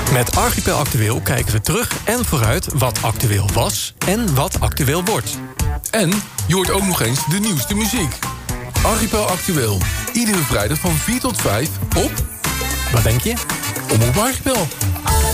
Met Archipel Actueel kijken we terug en vooruit wat actueel was en wat actueel wordt. En je hoort ook nog eens de nieuwste muziek. Archipel Actueel. Iedere vrijdag van 4 tot 5 op... Wat denk je? Omroep Archipel.